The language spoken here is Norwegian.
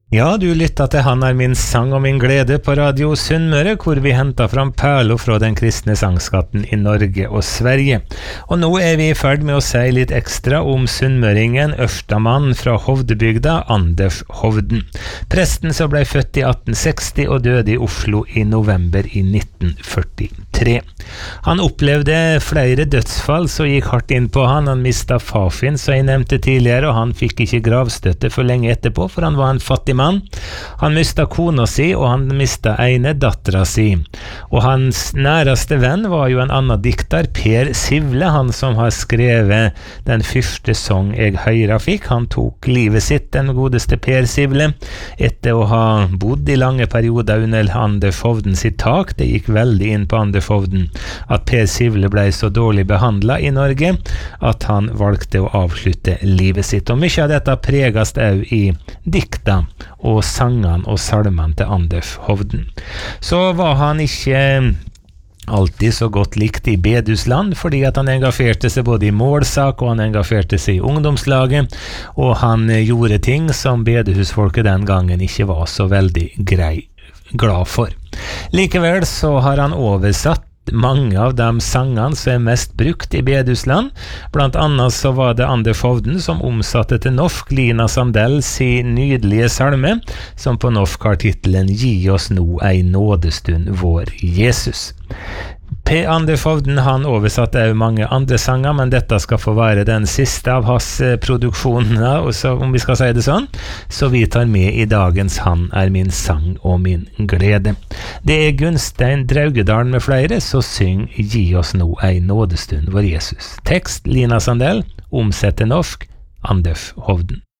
Ja, du lytta til Han min sang og min glede på Radio Sunnmøre, hvor vi hentet fram perler fra den kristne sangskatten i Norge og Sverige. Og nå vi i ferd med å si litt ekstra om sunnmøringen Ørstamann fra Hovdebygda, Anders Hovden. Presten som ble født i 1860 og døde i Oslo i november i 1943. Han opplevde flere dødsfall som gikk hardt inn på han. Han mistet Fafin, som jeg nevnte tidligere, og han fikk ikke gravstøtte for lenge etterpå, for han var en fattig mann. Han mistet kona si, og han mistet ene dattera si. Og hans næreste venn var jo en annen dikter, Per Sivle, han som har skrevet den første sang jeg høyra fikk. Han tok livet sitt, den godeste Per Sivle, etter å ha bodd i lange perioder under Anders Hovden sitt tak. Det gikk veldig inn på Anders Hovden at Per Sivle ble så dårlig behandlet i Norge at han valgte å avslutte livet sitt. Og mye av dette pregast også i dikta og sangene og salmene til Anders Hovden. Så var han ikke alltid så godt likt i bedehusland, fordi at han engasjerte seg både i målsak og han engasjerte seg i ungdomslaget, og han gjorde ting som bedehusfolket den gangen ikke var så veldig glad for. Likevel så har han oversatt mange av de sangene som mest brukt i bedehusland. Blant annet så var det Anders Hovden som omsatte til norsk Lina Sandell sin nydelige salme, som på norsk har titelen «Gi oss nå ei nådestund vår Jesus». Anders Hovden han oversatte også mange andre sanger, men dette skal få være den siste av hans produksjoner, og så, om vi skal si det sånn, så vi tar med i dagens Han min sang og min glede. Det Gunstein Draugedalen med flere, så syng «Gi oss nå ei nådestund vår Jesus». Tekst Lina Sandell, omsett til norsk Anders Hovden.